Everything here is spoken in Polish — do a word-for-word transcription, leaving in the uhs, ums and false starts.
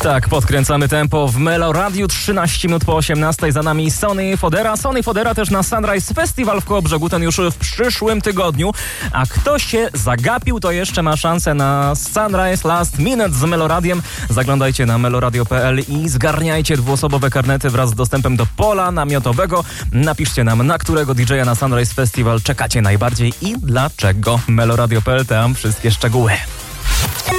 Tak, podkręcamy tempo w Melo Radiu. trzynaście minut po osiemnastej. Za nami Sonny Fodera. Sonny Fodera też na Sunrise Festival w Kołobrzegu, ten już w przyszłym tygodniu. A kto się zagapił, to jeszcze ma szansę na Sunrise Last Minute z Melo Radiem. Zaglądajcie na meloradio kropka p l i zgarniajcie dwuosobowe karnety wraz z dostępem do pola namiotowego. Napiszcie nam, na którego didżeja na Sunrise Festival czekacie najbardziej i dlaczego. meloradio kropka p l, tam wszystkie szczegóły.